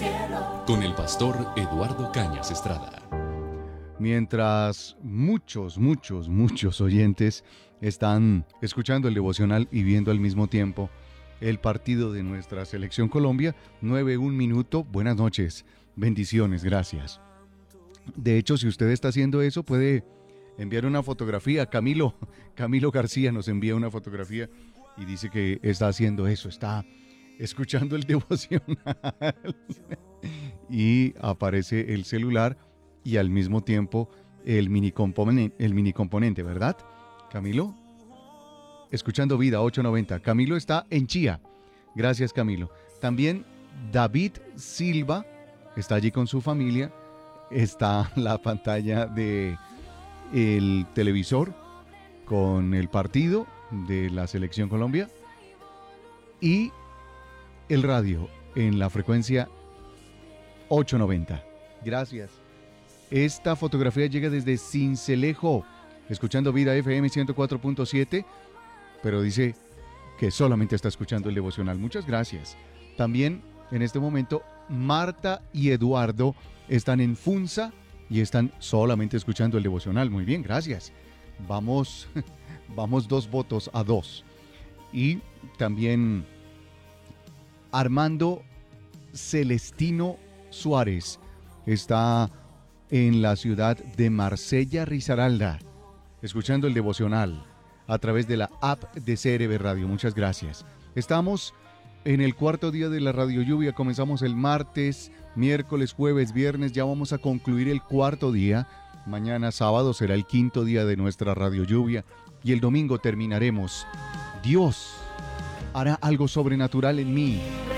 Con el pastor Eduardo Cañas Estrada. Mientras muchos oyentes están escuchando el devocional y viendo al mismo tiempo el partido de nuestra selección Colombia, 9:01. Buenas noches, bendiciones, gracias. De hecho, si usted está haciendo eso, puede enviar una fotografía. Camilo García nos envía una fotografía y dice que está haciendo eso, está escuchando el devocional y aparece el celular y al mismo tiempo el mini componente, ¿verdad? Camilo, escuchando Vida 890. Camilo está en Chía. Gracias, Camilo. También David Silva está allí con su familia. Está la pantalla de el televisor con el partido de la Selección Colombia y el radio en la frecuencia 890. Gracias. Esta fotografía llega desde Sincelejo, escuchando Vida FM 104.7, pero dice que solamente está escuchando el devocional. Muchas gracias. También en este momento Marta y Eduardo están en Funza y están solamente escuchando el devocional. Muy bien, gracias. Vamos 2-2. Y también Armando Celestino Suárez está en la ciudad de Marsella, Risaralda, escuchando el devocional a través de la app de CRB Radio. Muchas gracias. Estamos en el cuarto día de la Radio Lluvia. Comenzamos el martes, miércoles, jueves, viernes. Ya vamos a concluir el cuarto día. Mañana sábado será el quinto día de nuestra Radio Lluvia y el domingo terminaremos. Dios hará algo sobrenatural en mí.